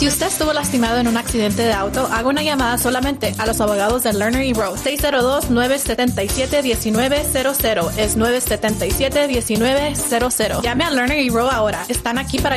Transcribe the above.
Si usted estuvo lastimado en un accidente de auto, haga una llamada solamente a los abogados de Lerner y Rowe. 602-977-1900. Es 977-1900. Llame a Lerner y Rowe ahora. Están aquí para